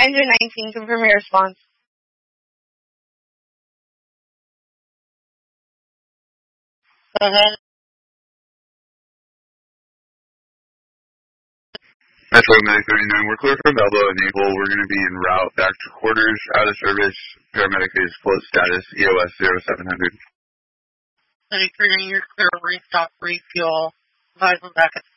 Engine 19, confirm your response. Metro Medic 39, we're clear for Balboa and Naval. We're going to be en route back to quarters, out of service. Paramedic is float status, EOS 0700. 33, you're clear, restock, refuel. Advise them back at